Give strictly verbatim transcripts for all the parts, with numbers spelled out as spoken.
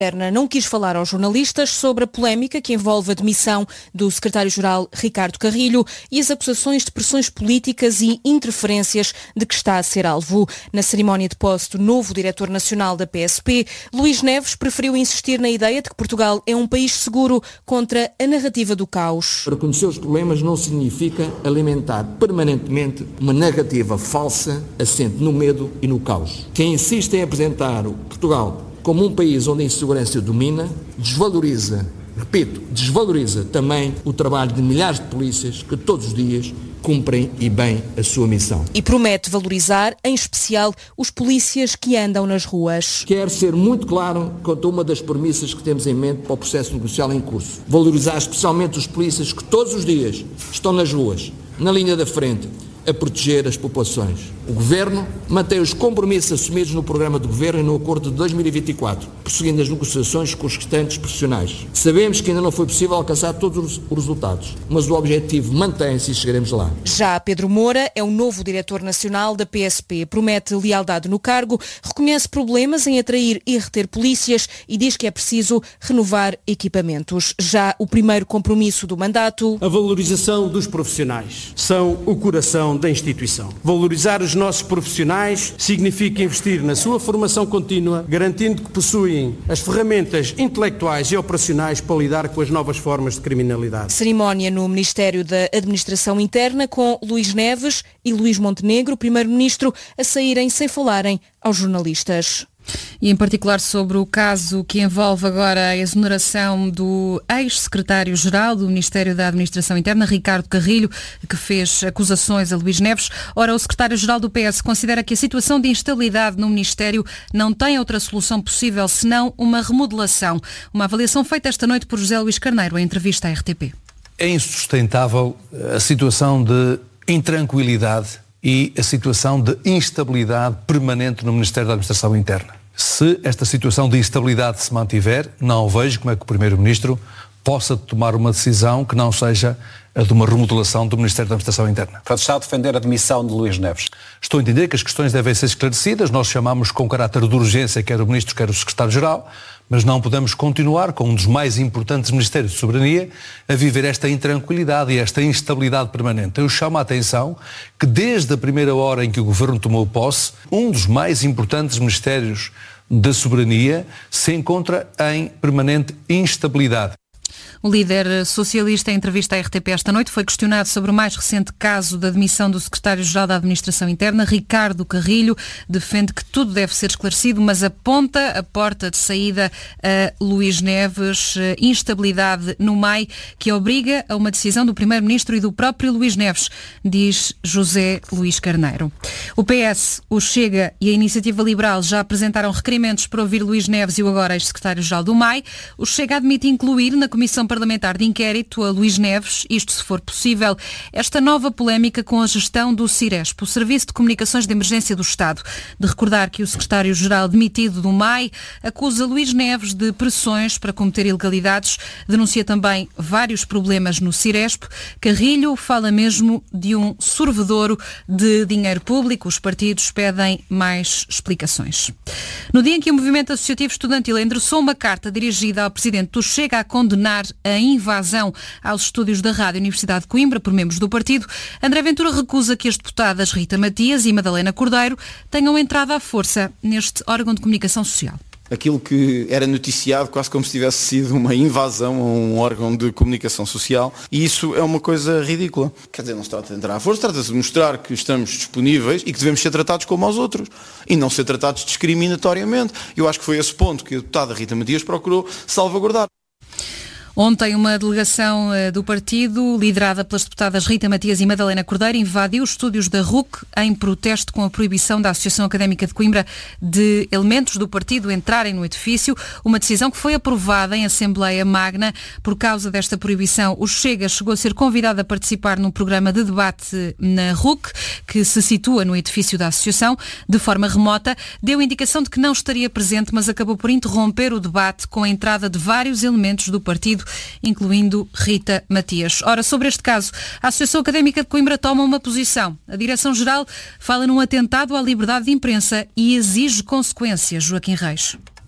Não quis falar aos jornalistas sobre a polémica que envolve a demissão do secretário-geral Ricardo Carrilho e as acusações de pressões políticas e interferências de que está a ser alvo. Na cerimónia de posse do novo diretor nacional da P S P, Luís Neves preferiu insistir na ideia de que Portugal é um país seguro contra a narrativa do caos. Reconhecer os problemas não significa alimentar permanentemente uma narrativa falsa assente no medo e no caos. Quem insiste em apresentar o Portugal como um país onde a insegurança domina, desvaloriza, repito, desvaloriza também o trabalho de milhares de polícias que todos os dias cumprem e bem a sua missão. E promete valorizar, em especial, os polícias que andam nas ruas. Quero ser muito claro quanto a uma das premissas que temos em mente para o processo negocial em curso. Valorizar especialmente os polícias que todos os dias estão nas ruas, na linha da frente, a proteger as populações. O Governo mantém os compromissos assumidos no programa de Governo e no acordo de dois mil e vinte e quatro, prosseguindo as negociações com os restantes profissionais. Sabemos que ainda não foi possível alcançar todos os resultados, mas o objetivo mantém-se e chegaremos lá. Já Pedro Moura é o novo diretor nacional da P S P. Promete lealdade no cargo, reconhece problemas em atrair e reter polícias e diz que é preciso renovar equipamentos. Já o primeiro compromisso do mandato... A valorização dos profissionais são o coração da instituição. Valorizar os nossos profissionais significa investir na sua formação contínua, garantindo que possuem as ferramentas intelectuais e operacionais para lidar com as novas formas de criminalidade. Cerimónia no Ministério da Administração Interna com Luís Neves e Luís Montenegro, primeiro-ministro, a saírem sem falarem aos jornalistas. E em particular sobre o caso que envolve agora a exoneração do ex-secretário-geral do Ministério da Administração Interna, Ricardo Carrilho, que fez acusações a Luís Neves. Ora, o secretário-geral do P S considera que a situação de instabilidade no Ministério não tem outra solução possível senão uma remodelação. Uma avaliação feita esta noite por José Luís Carneiro, em entrevista à R T P. É insustentável a situação de intranquilidade e a situação de instabilidade permanente no Ministério da Administração Interna. Se esta situação de instabilidade se mantiver, não vejo como é que o Primeiro-Ministro possa tomar uma decisão que não seja a de uma remodelação do Ministério da Administração Interna. Portanto, está a defender a demissão de Luís Neves? Estou a entender que as questões devem ser esclarecidas. Nós chamamos com caráter de urgência quer o Ministro, quer o Secretário-Geral, mas não podemos continuar com um dos mais importantes Ministérios de Soberania a viver esta intranquilidade e esta instabilidade permanente. Eu chamo a atenção que desde a primeira hora em que o Governo tomou posse, um dos mais importantes Ministérios da Soberania se encontra em permanente instabilidade. O líder socialista, em entrevista à R T P esta noite, foi questionado sobre o mais recente caso da demissão do secretário-geral da Administração Interna, Ricardo Carrilho. Defende que tudo deve ser esclarecido, mas aponta a porta de saída a Luís Neves. Instabilidade no M A I que obriga a uma decisão do Primeiro-Ministro e do próprio Luís Neves, diz José Luís Carneiro. O P S, o Chega e a Iniciativa Liberal já apresentaram requerimentos para ouvir Luís Neves e o agora ex-secretário-geral do M A I. O Chega admite incluir na Comissão Parlamentar de Inquérito a Luís Neves, isto se for possível, esta nova polémica com a gestão do Ciresp, o Serviço de Comunicações de Emergência do Estado. De recordar que o secretário-geral demitido do M A I acusa Luís Neves de pressões para cometer ilegalidades, denuncia também vários problemas no Ciresp. Carrilho fala mesmo de um sorvedouro de dinheiro público. Os partidos pedem mais explicações. No dia em que o Movimento Associativo Estudantil endereçou uma carta dirigida ao presidente do Chega a condenar a invasão aos estúdios da Rádio Universidade de Coimbra por membros do partido, André Ventura recusa que as deputadas Rita Matias e Madalena Cordeiro tenham entrado à força neste órgão de comunicação social. Aquilo que era noticiado quase como se tivesse sido uma invasão a um órgão de comunicação social, e isso é uma coisa ridícula. Quer dizer, não se trata de entrar à força, trata-se de mostrar que estamos disponíveis e que devemos ser tratados como aos outros e não ser tratados discriminatoriamente. Eu acho que foi esse ponto que a deputada Rita Matias procurou salvaguardar. Ontem, uma delegação do partido, liderada pelas deputadas Rita Matias e Madalena Cordeiro, invadiu os estúdios da R U C em protesto com a proibição da Associação Académica de Coimbra de elementos do partido entrarem no edifício, uma decisão que foi aprovada em Assembleia Magna. Por causa desta proibição, o Chega chegou a ser convidado a participar num programa de debate na R U C, que se situa no edifício da Associação, de forma remota. Deu indicação de que não estaria presente, mas acabou por interromper o debate com a entrada de vários elementos do partido, incluindo Rita Matias. Ora, sobre este caso, a Associação Académica de Coimbra toma uma posição. A Direção-Geral fala num atentado à liberdade de imprensa e exige consequências. Joaquim Reis.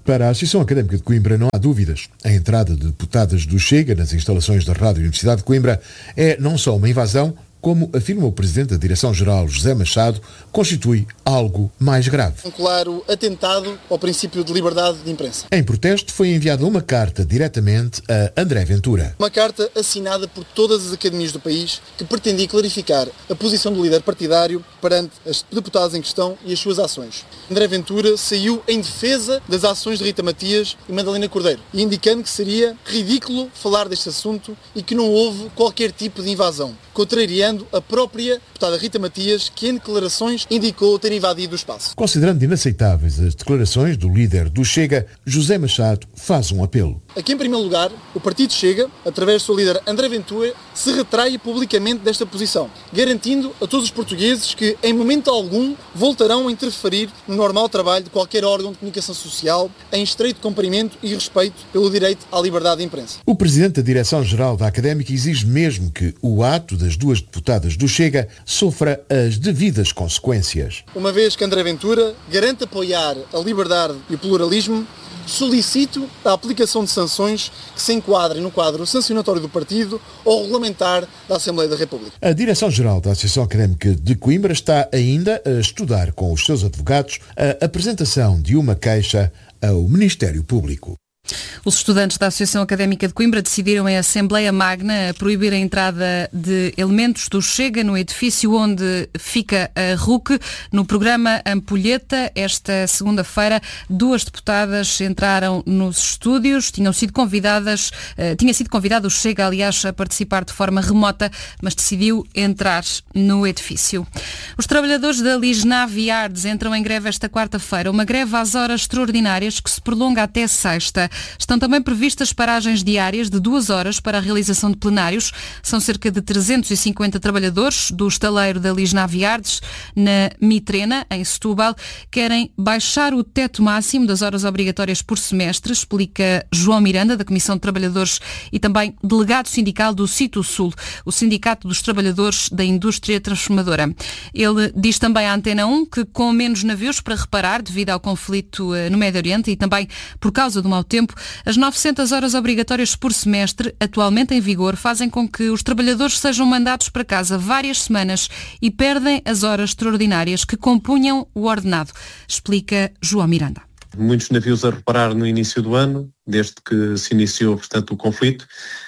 Para a Associação Académica de Coimbra não há dúvidas. A entrada de deputadas do Chega nas instalações da Rádio Universidade de Coimbra é não só uma invasão, como afirma o Presidente da Direção-Geral, José Machado, constitui algo mais grave. Um claro atentado ao princípio de liberdade de imprensa. Em protesto foi enviada uma carta diretamente a André Ventura. Uma carta assinada por todas as academias do país que pretendia clarificar a posição do líder partidário perante as deputadas em questão e as suas ações. André Ventura saiu em defesa das ações de Rita Matias e Madalena Cordeiro, indicando que seria ridículo falar deste assunto e que não houve qualquer tipo de invasão, contrariando a própria deputada Rita Matias, que em declarações indicou ter invadido o espaço. Considerando inaceitáveis as declarações do líder do Chega, José Machado faz um apelo. Aqui, em primeiro lugar, o Partido Chega, através do seu líder André Ventura, se retrai publicamente desta posição, garantindo a todos os portugueses que, em momento algum, voltarão a interferir no normal trabalho de qualquer órgão de comunicação social, em estreito cumprimento e respeito pelo direito à liberdade de imprensa. O Presidente da Direção-Geral da Académica exige mesmo que o ato das duas deputadas do Chega sofra as devidas consequências. Uma vez que André Ventura garante apoiar a liberdade e o pluralismo, solicito a aplicação de sanções que se enquadrem no quadro sancionatório do partido ou regulamentar da Assembleia da República. A Direção-Geral da Associação Académica de Coimbra está ainda a estudar com os seus advogados a apresentação de uma queixa ao Ministério Público. Os estudantes da Associação Académica de Coimbra decidiram em Assembleia Magna a proibir a entrada de elementos do Chega no edifício onde fica a R U C. No programa Ampulheta, esta segunda-feira, duas deputadas entraram nos estúdios, tinham sido convidadas, uh, tinha sido convidado o Chega, aliás, a participar de forma remota, mas decidiu entrar no edifício. Os trabalhadores da Lisnave e Ardes entram em greve esta quarta-feira, uma greve às horas extraordinárias que se prolonga até sexta. Estão também previstas paragens diárias de duas horas para a realização de plenários. São cerca de trezentos e cinquenta trabalhadores do estaleiro da Lisnave Ardes, na Mitrena, em Setúbal, querem baixar o teto máximo das horas obrigatórias por semestre, explica João Miranda, da Comissão de Trabalhadores e também delegado sindical do Cito-Sul, o Sindicato dos Trabalhadores da Indústria Transformadora. Ele diz também à Antena um que, com menos navios para reparar devido ao conflito no Médio Oriente e também por causa do mau tempo, as novecentas horas obrigatórias por semestre, atualmente em vigor, fazem com que os trabalhadores sejam mandados para casa várias semanas e perdem as horas extraordinárias que compunham o ordenado, explica João Miranda. Muitos navios a reparar no início do ano, desde que se iniciou, portanto, o conflito,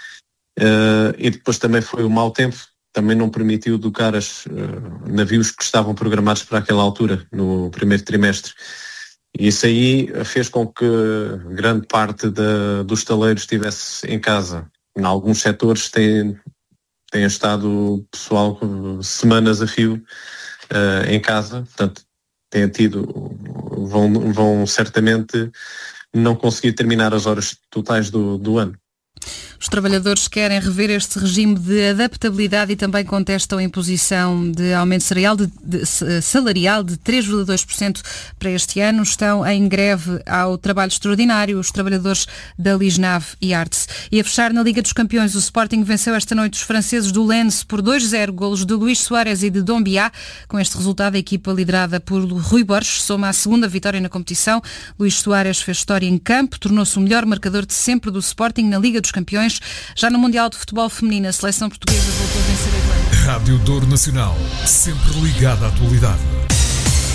uh, e depois também foi o mau tempo, também não permitiu docar os uh, navios que estavam programados para aquela altura, no primeiro trimestre. E isso aí fez com que grande parte da, dos estaleiros estivesse em casa. Em alguns setores tem, tem estado pessoal semanas a fio uh, em casa, portanto, têm tido, vão, vão certamente não conseguir terminar as horas totais do, do ano. Os trabalhadores querem rever este regime de adaptabilidade e também contestam a imposição de aumento salarial de, de, salarial de três vírgula dois por cento para este ano. Estão em greve ao trabalho extraordinário os trabalhadores da Lisnave e Artes. E a fechar na Liga dos Campeões, o Sporting venceu esta noite os franceses do Lens por dois a zero, golos de Luís Soares e de Dombiá. Com este resultado, a equipa liderada por Rui Borges soma a segunda vitória na competição. Luís Soares fez história em campo, tornou-se o melhor marcador de sempre do Sporting na Liga dos Campeões. Já no Mundial de Futebol Feminino, a seleção portuguesa voltou a vencer a Irlanda. Rádio Douro Nacional, sempre ligada à atualidade.